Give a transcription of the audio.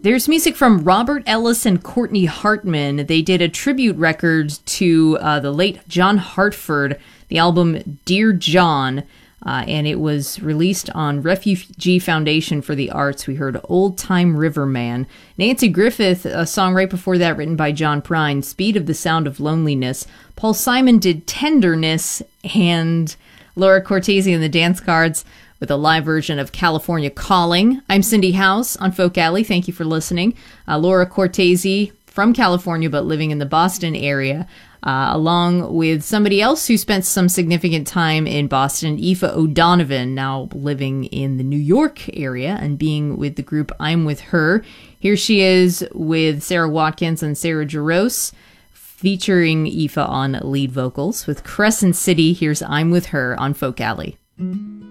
There's music from Robert Ellis and Courtney Hartman. They did a tribute record to the late John Hartford, the album Dear John, and it was released on Refugee Foundation for the Arts. We heard Old Time Riverman. Nancy Griffith, a song right before that written by John Prine, Speed of the Sound of Loneliness. Paul Simon did Tenderness, and Laura Cortese and the Dance Cards with a live version of California Calling. I'm Cindy House on Folk Alley. Thank you for listening. Laura Cortese from California but living in the Boston area, along with somebody else who spent some significant time in Boston, Aoife O'Donovan, now living in the New York area and being with the group I'm With Her. Here she is with Sarah Watkins and Sarah Jarosz, featuring Aoife on lead vocals. With Crescent City, here's I'm With Her on Folk Alley.